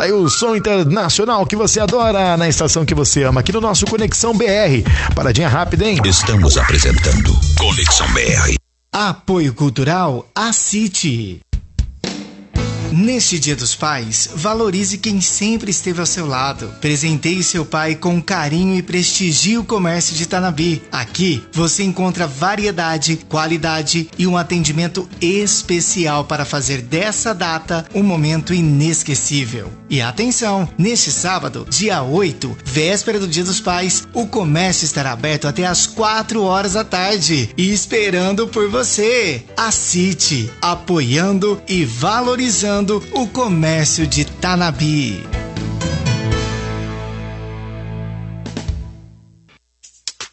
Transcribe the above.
Tá aí o som internacional que você adora na estação que você ama, aqui no nosso Conexão BR. Paradinha rápida, hein? Estamos apresentando Conexão BR. Apoio Cultural ACIT. Neste Dia dos Pais, valorize quem sempre esteve ao seu lado. Presenteie seu pai com carinho e prestigie o comércio de Tanabi. Aqui você encontra variedade, qualidade e um atendimento especial para fazer dessa data um momento inesquecível. E atenção, neste sábado, dia 8, véspera do Dia dos Pais, o comércio estará aberto até às 4 horas da tarde e esperando por você. ACIT, apoiando e valorizando o comércio de Tanabi.